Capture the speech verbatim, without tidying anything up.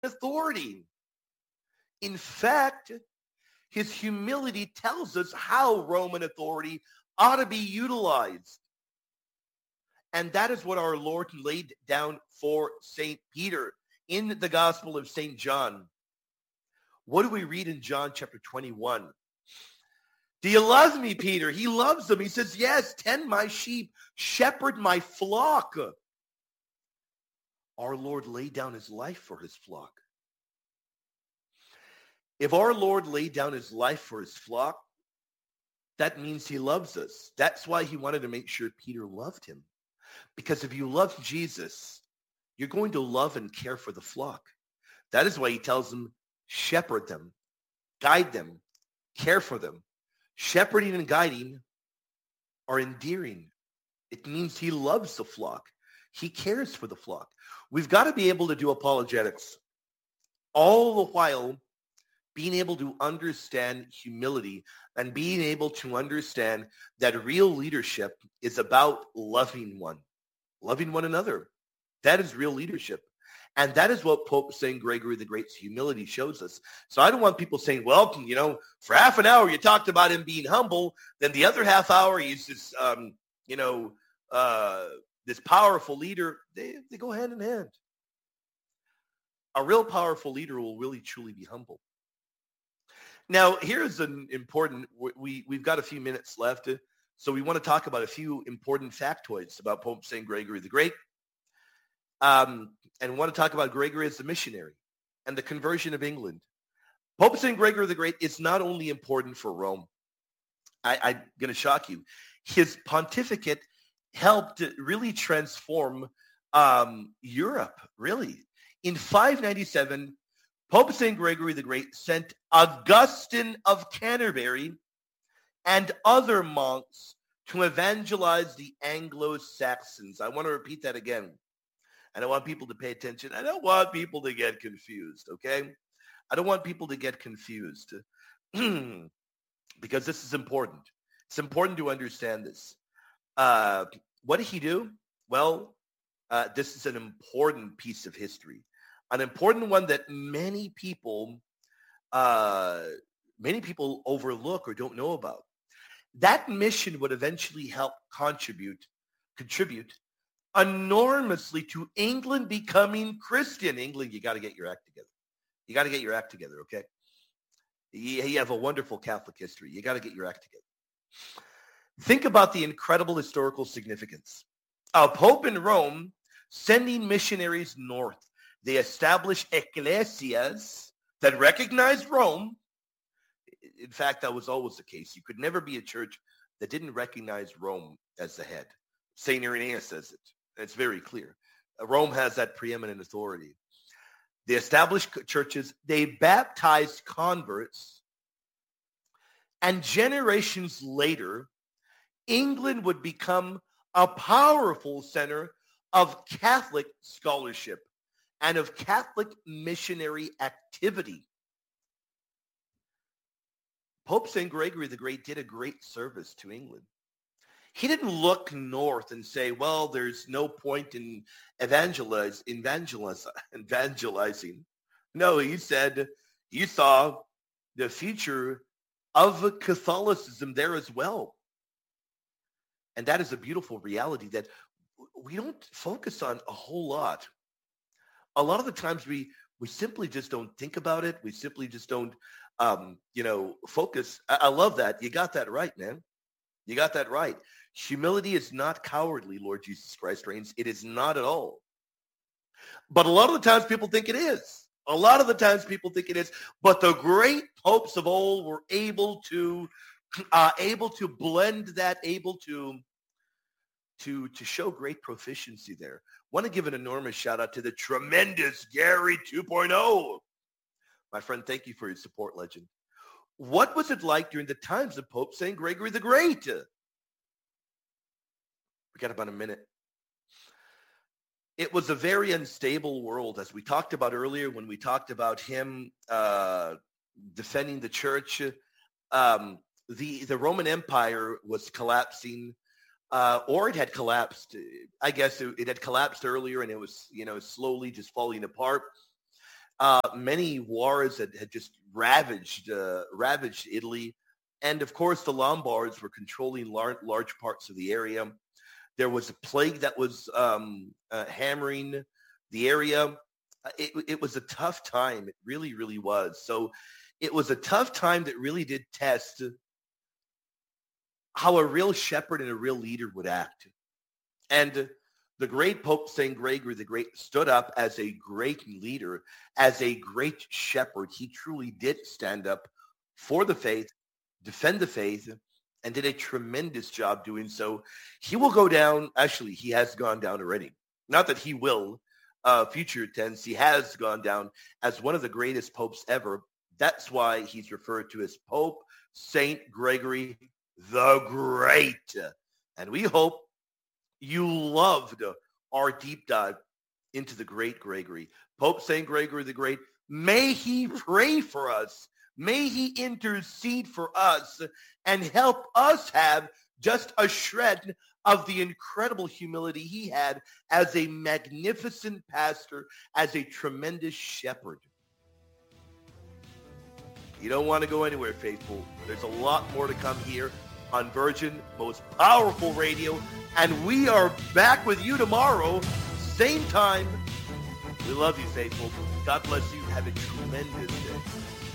authority. In fact, his humility tells us how Roman authority ought to be utilized. And that is what our Lord laid down for Saint Peter in the Gospel of Saint John. What do we read in John chapter twenty-one? Do you love me, Peter? He loves them. He says, yes, tend my sheep, shepherd my flock. Our Lord laid down his life for his flock. If our Lord laid down his life for his flock, that means he loves us. That's why he wanted to make sure Peter loved him. Because if you love Jesus, you're going to love and care for the flock. That is why he tells them, shepherd them, guide them, care for them. Shepherding and guiding are endearing. It means he loves the flock. He cares for the flock. We've got to be able to do apologetics, all the while being able to understand humility and being able to understand that real leadership is about loving one, loving one another. That is real leadership. And that is what Pope Saint Gregory the Great's humility shows us. So I don't want people saying, well, you know, for half an hour you talked about him being humble, then the other half hour he's this, um, you know, uh, this powerful leader. They, they go hand in hand. A real powerful leader will really, truly be humble. Now, here's an important, we, we've got a few minutes left, so we want to talk about a few important factoids about Pope Saint Gregory the Great. Um, and we want to talk about Gregory as a missionary and the conversion of England. Pope Saint Gregory the Great is not only important for Rome. I, I'm going to shock you. His pontificate helped really transform um, Europe, really. In five ninety-seven, Pope Saint Gregory the Great sent Augustine of Canterbury and other monks to evangelize the Anglo-Saxons. I want to repeat that again. I don't want people to pay attention. I don't want people to get confused, okay? I don't want people to get confused because this is important. It's important to understand this. Uh, what did he do? Well, uh, this is an important piece of history, an important one that many people, uh, many people overlook or don't know about. That mission would eventually help contribute, contribute enormously to England becoming Christian. England, you got to get your act together. You got to get your act together, okay? You, you have a wonderful Catholic history. You got to get your act together. Think about the incredible historical significance. A pope in Rome sending missionaries north. They established ecclesias that recognized Rome. In fact, that was always the case. You could never be a church that didn't recognize Rome as the head. Saint Irenaeus says it. It's very clear. Rome has that preeminent authority. They established churches. They baptized converts. And generations later, England would become a powerful center of Catholic scholarship and of Catholic missionary activity. Pope Saint Gregory the Great did a great service to England. He didn't look north and say, well, there's no point in evangelize, evangelize, evangelizing. No, he said he saw the future of Catholicism there as well. And that is a beautiful reality that we don't focus on a whole lot. A lot of the times we, we simply just don't think about it. We simply just don't, um, you know, focus. I, I love that. You got that right, man. You got that right. Humility is not cowardly, Lord Jesus Christ reigns. It is not at all. But a lot of the times people think it is. A lot of the times people think it is. But the great popes of old were able to, uh, able to blend that, able to, to, to show great proficiency there. Want to give an enormous shout out to the tremendous Gary two point oh. My friend, thank you for your support, legend. What was it like during the times of Pope Saint Gregory the Great? We got about a minute. It was a very unstable world, as we talked about earlier when we talked about him uh, defending the church. Um, the, the Roman Empire was collapsing, uh, or it had collapsed. I guess it, it had collapsed earlier, and it was, you know, slowly just falling apart. Uh, many wars had, had just ravaged uh, ravaged Italy. And of course, the Lombards were controlling large, large parts of the area. There was a plague that was um, uh, hammering the area. Uh, It, it was a tough time. It really, really was. So it was a tough time that really did test how a real shepherd and a real leader would act. And the great Pope Saint Gregory the Great stood up as a great leader, as a great shepherd. He truly did stand up for the faith, defend the faith, and did a tremendous job doing so. He will go down, actually, he has gone down already. Not that he will, uh, future tense, he has gone down as one of the greatest popes ever. That's why he's referred to as Pope Saint Gregory the Great. And we hope you loved our deep dive into the great Gregory. Pope Saint Gregory the Great, may he pray for us. May he intercede for us and help us have just a shred of the incredible humility he had as a magnificent pastor, as a tremendous shepherd. You don't want to go anywhere, faithful. There's a lot more to come here on Virgin, most powerful radio. And we are back with you tomorrow, same time. We love you, faithful. God bless you. Have a tremendous day.